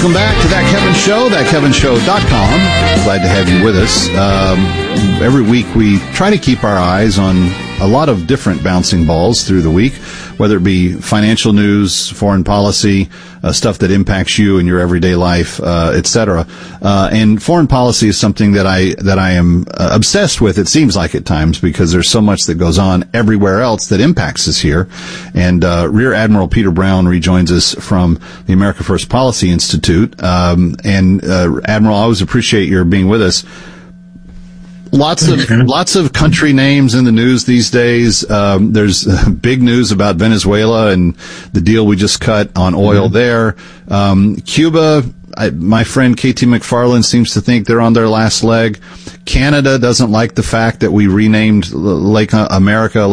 Welcome back to That Kevin Show, thatkevinshow.com. Glad to have you with us. Every week we try to keep our eyes on a lot of different bouncing balls through the week, whether it be financial news, foreign policy, stuff that impacts you in your everyday life, etc. And foreign policy is something that I am obsessed with, it seems like at times, because there's so much that goes on everywhere else that impacts us here. And Rear Admiral Peter Brown rejoins us from the America First Policy Institute. Admiral, I always appreciate your being with us. Lots of country names in the news these days. There's big news about Venezuela and the deal we just cut on oil there. Cuba, my friend KT McFarland seems to think they're on their last leg. Canada doesn't like the fact that we renamed Lake America.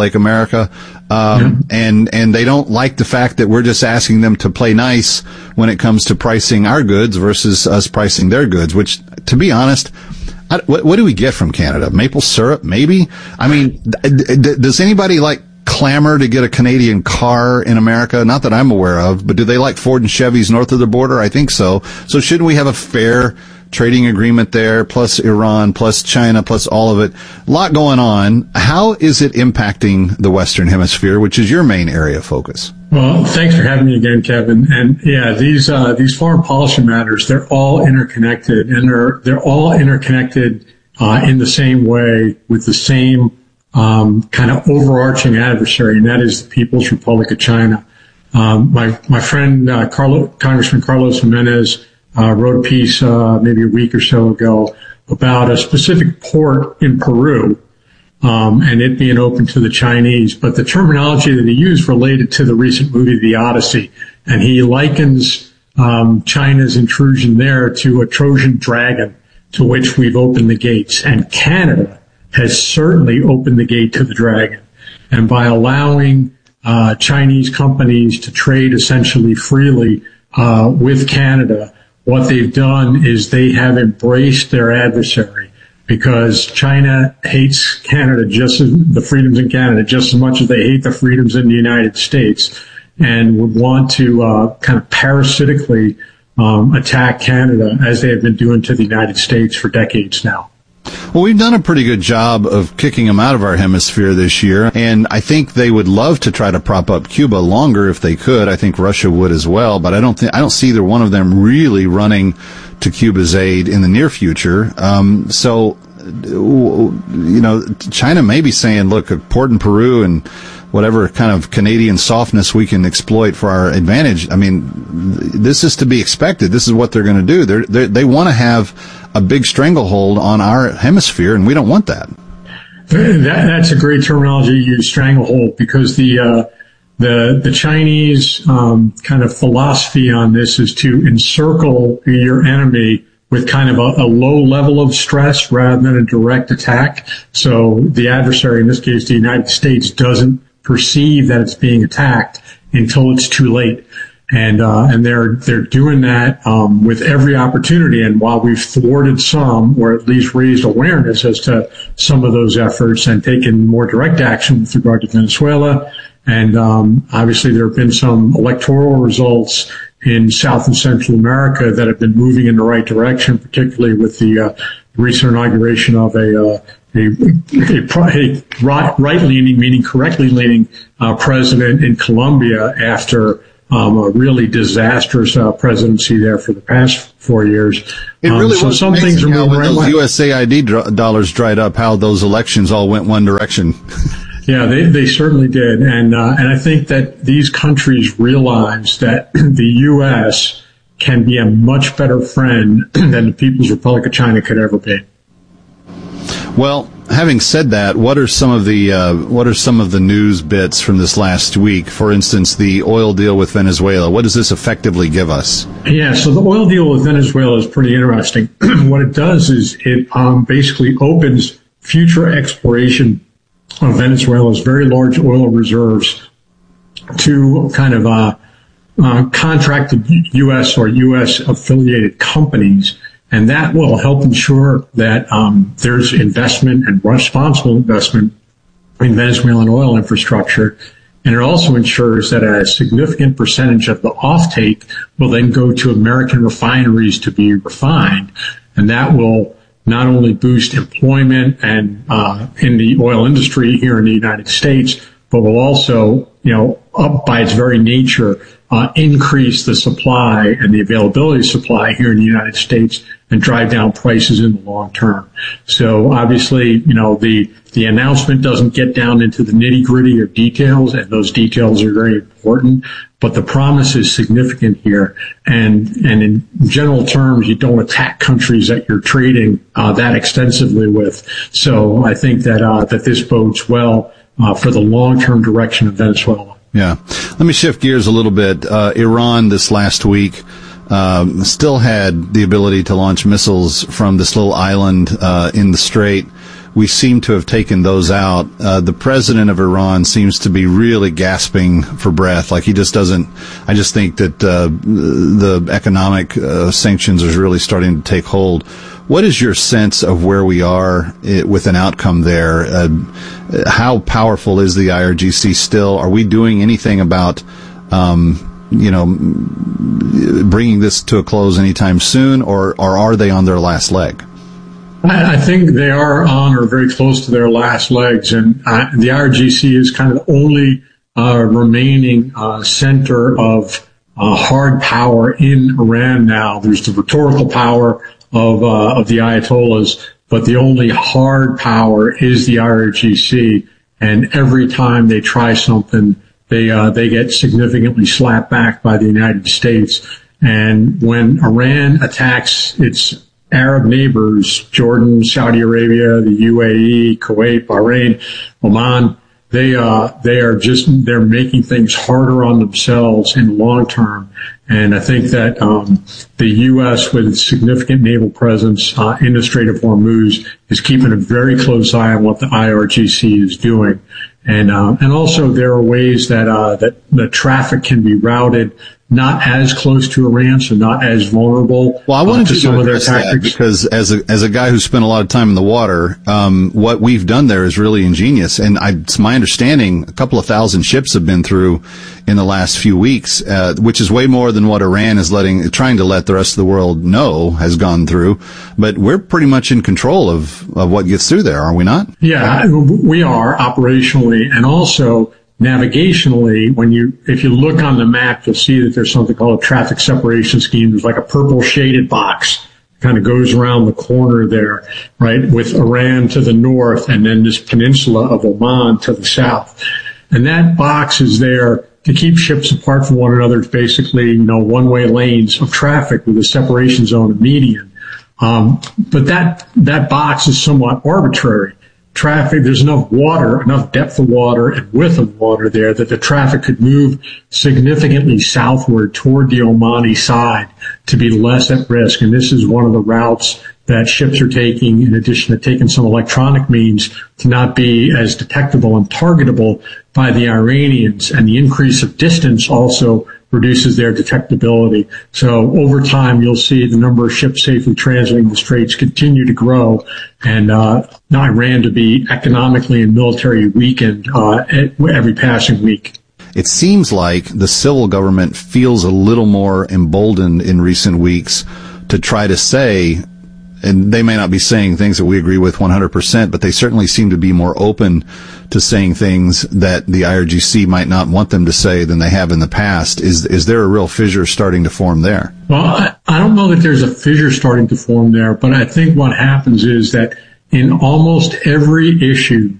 And they don't like the fact that we're just asking them to play nice when it comes to pricing our goods versus us pricing their goods, which, to be honest, what do we get from Canada? Maple syrup, maybe? I mean, does anybody clamor to get a Canadian car in America? Not that I'm aware of, but do they like Ford and Chevys north of the border? I think so. So shouldn't we have a fair trading agreement there, plus Iran, plus China, plus all of it? A lot going on. How is it impacting the Western Hemisphere, which is your main area of focus? Well, thanks for having me again, Kevin. And yeah, these foreign policy matters, they're all interconnected, and they're all interconnected in the same way with the same kind of overarching adversary, and that is the People's Republic of China. My friend Congressman Carlos Jimenez wrote a piece maybe a week or so ago about a specific port in Peru, and it being open to the Chinese. But the terminology that he used related to the recent movie, The Odyssey, and he likens China's intrusion there to a Trojan dragon to which we've opened the gates. And Canada has certainly opened the gate to the dragon. And by allowing Chinese companies to trade essentially freely with Canada, what they've done is they have embraced their adversary, because China hates Canada, the freedoms in Canada, just as much as they hate the freedoms in the United States, and would want to kind of parasitically attack Canada, as they have been doing to the United States for decades now. Well, we've done a pretty good job of kicking them out of our hemisphere this year, and I think they would love to try to prop up Cuba longer if they could. I think Russia would as well, but I don't see either one of them really running to Cuba's aid in the near future. So, China may be saying, look, a port in Peru and whatever kind of Canadian softness we can exploit for our advantage. I mean, this is to be expected. This is what they're going to do. They want to have a big stranglehold on our hemisphere, and we don't want that. That's a great terminology you use, stranglehold, because the Chinese kind of philosophy on this is to encircle your enemy with kind of a low level of stress rather than a direct attack. So the adversary, in this case the United States, doesn't perceive that it's being attacked until it's too late. And they're doing that with every opportunity. And while we've thwarted some, or at least raised awareness as to some of those efforts and taken more direct action with regard to Venezuela, and obviously there have been some electoral results in South and Central America that have been moving in the right direction, particularly with the recent inauguration of a right-leaning, meaning correctly leaning president in Colombia after a really disastrous presidency there for the past 4 years. It really so was some things are moving when right those way. USAID dollars dried up, how those elections all went one direction. Yeah, they certainly did. And I think that these countries realize that the U.S. can be a much better friend than the People's Republic of China could ever be. Well, having said that, what are some of the news bits from this last week? For instance, the oil deal with Venezuela. What does this effectively give us? Yeah, so the oil deal with Venezuela is pretty interesting. What it does is it basically opens future exploration of Venezuela's very large oil reserves to kind of contracted U.S. or U.S. affiliated companies. And that will help ensure that there's investment and responsible investment in Venezuelan oil infrastructure. And it also ensures that a significant percentage of the offtake will then go to American refineries to be refined. And that will not only boost employment and in the oil industry here in the United States, but will also, up by its very nature, increase the supply and the availability of supply here in the United States and drive down prices in the long term. So obviously, the announcement doesn't get down into the nitty-gritty or details, and those details are very important, but the promise is significant here. And in general terms, you don't attack countries that you're trading that extensively with. So I think that this bodes well for the long-term direction of Venezuela. Yeah. Let me shift gears a little bit. Iran this last week still had the ability to launch missiles from this little island in the Strait. We seem to have taken those out. The president of Iran seems to be really gasping for breath. Like he just doesn't. I just think that the economic sanctions is really starting to take hold. What is your sense of where we are with an outcome there? How powerful is the IRGC still? Are we doing anything about, bringing this to a close anytime soon, or are they on their last leg? I think they are on or very close to their last legs, and the IRGC is kind of the only remaining center of hard power in Iran now. There's the rhetorical power of the Ayatollahs, but the only hard power is the IRGC. And every time they try something, they get significantly slapped back by the United States. And when Iran attacks its Arab neighbors, Jordan, Saudi Arabia, the UAE, Kuwait, Bahrain, Oman, they're making things harder on themselves in the long term. And I think that the U.S., with its significant naval presence in the Strait of Hormuz, is keeping a very close eye on what the IRGC is doing. And also there are ways that the traffic can be routed not as close to Iran, so not as vulnerable. Well, I wanted to some of their tactics. Because as a guy who spent a lot of time in the water, what we've done there is really ingenious. And it's my understanding a couple of thousand ships have been through in the last few weeks, which is way more than what Iran is trying to let the rest of the world know has gone through. But we're pretty much in control of what gets through there, are we not? Yeah, we are operationally, and also navigationally. If you look on the map, you'll see that there's something called a traffic separation scheme. There's like a purple shaded box, kind of goes around the corner there, right, with Iran to the north and then this peninsula of Oman to the south. And that box is there to keep ships apart from one another. It's basically, one-way lanes of traffic with a separation zone, a median. But that box is somewhat arbitrary. Traffic, there's enough water, enough depth of water and width of water there that the traffic could move significantly southward toward the Omani side to be less at risk. And this is one of the routes that ships are taking, in addition to taking some electronic means, to not be as detectable and targetable by the Iranians. And the increase of distance also reduces their detectability. So over time, you'll see the number of ships safely transiting the straits continue to grow, and Iran to be economically and militarily weakened every passing week. It seems like the civil government feels a little more emboldened in recent weeks to try to say, and they may not be saying things that we agree with 100%, but they certainly seem to be more open to saying things that the IRGC might not want them to say than they have in the past. Is there a real fissure starting to form there? Well, I don't know that there's a fissure starting to form there, but I think what happens is that in almost every issue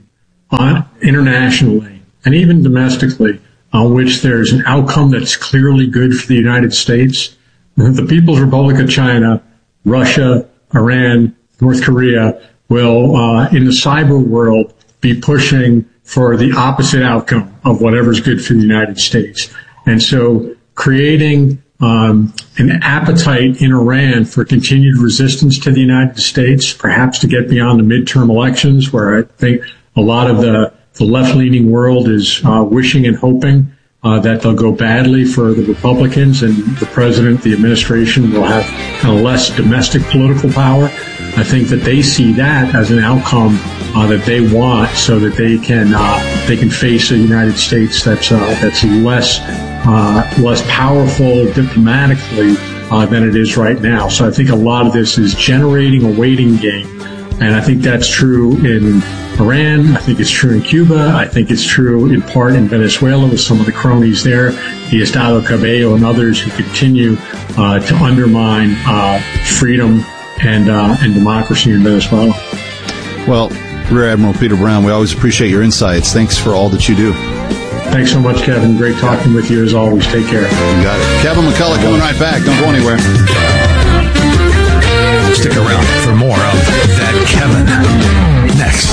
internationally and even domestically on which there's an outcome that's clearly good for the United States, the People's Republic of China, Russia, Iran, North Korea will, in the cyber world, be pushing for the opposite outcome of whatever's good for the United States. And so creating an appetite in Iran for continued resistance to the United States, perhaps to get beyond the midterm elections, where I think a lot of the left-leaning world is wishing and hoping that they'll go badly for the Republicans, and the president, the administration will have kind of less domestic political power. I think that they see that as an outcome that they want, so that they can face a United States that's less powerful diplomatically than it is right now. So I think a lot of this is generating a waiting game, and I think that's true in Iran. I think it's true in Cuba. I think it's true in part in Venezuela with some of the cronies there, the Estado Cabello and others who continue to undermine freedom and democracy in Venezuela. Well, Rear Admiral Peter Brown, we always appreciate your insights. Thanks for all that you do. Thanks so much, Kevin. Great talking with you as always. Take care. You got it. Kevin McCullough coming right back. Don't go anywhere. Stick around for more of That Kevin next.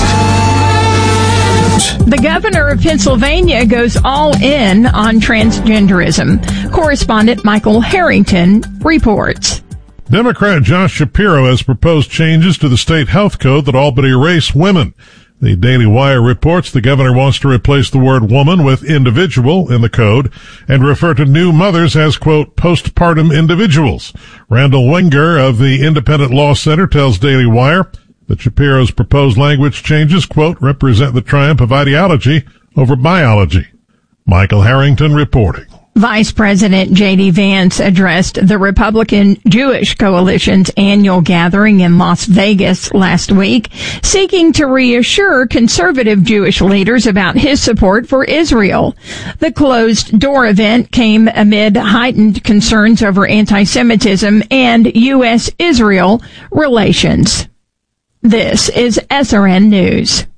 The governor of Pennsylvania goes all in on transgenderism. Correspondent Michael Harrington reports. Democrat Josh Shapiro has proposed changes to the state health code that all but erase women. The Daily Wire reports the governor wants to replace the word woman with individual in the code and refer to new mothers as, quote, postpartum individuals. Randall Wenger of the Independent Law Center tells Daily Wire that Shapiro's proposed language changes, quote, represent the triumph of ideology over biology. Michael Harrington reporting. Vice President J.D. Vance addressed the Republican Jewish Coalition's annual gathering in Las Vegas last week, seeking to reassure conservative Jewish leaders about his support for Israel. The closed-door event came amid heightened concerns over anti-Semitism and U.S.-Israel relations. This is SRN News.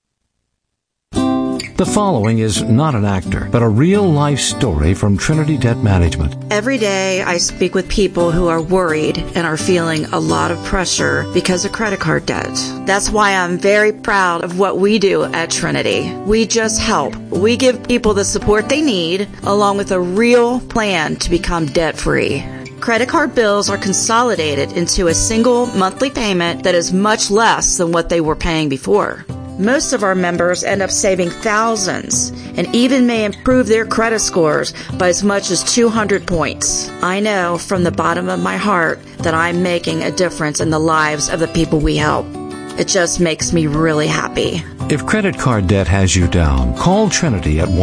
The following is not an actor, but a real-life story from Trinity Debt Management. Every day I speak with people who are worried and are feeling a lot of pressure because of credit card debt. That's why I'm very proud of what we do at Trinity. We just help. We give people the support they need, along with a real plan to become debt-free. Credit card bills are consolidated into a single monthly payment that is much less than what they were paying before. Most of our members end up saving thousands and even may improve their credit scores by as much as 200 points. I know from the bottom of my heart that I'm making a difference in the lives of the people we help. It just makes me really happy. If credit card debt has you down, call Trinity at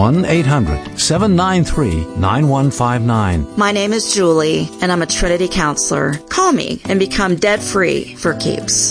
1-800-793-9159. My name is Julie, and I'm a Trinity counselor. Call me and become debt-free for keeps.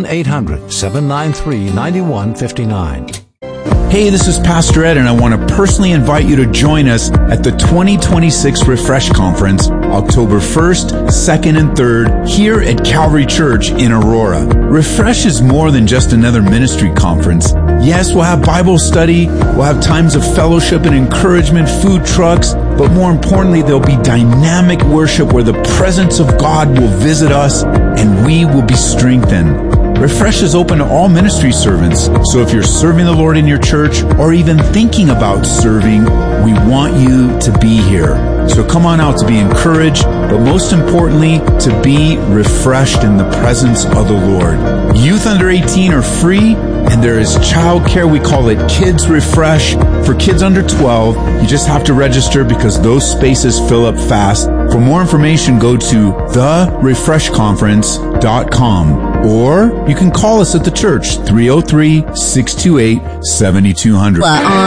1-800-793-9159. Hey, this is Pastor Ed, and I want to personally invite you to join us at the 2026 Refresh Conference, October 1st, 2nd, and 3rd, here at Calvary Church in Aurora. Refresh is more than just another ministry conference. Yes, we'll have Bible study, we'll have times of fellowship and encouragement, food trucks, but more importantly, there'll be dynamic worship where the presence of God will visit us and we will be strengthened. Refresh is open to all ministry servants, so if you're serving the Lord in your church or even thinking about serving, we want you to be here. So come on out to be encouraged, but most importantly, to be refreshed in the presence of the Lord. Youth under 18 are free, and there is childcare. We call it Kids Refresh. For kids under 12, you just have to register because those spaces fill up fast. For more information, go to therefreshconference.com. Or you can call us at the church, 303-628-7200.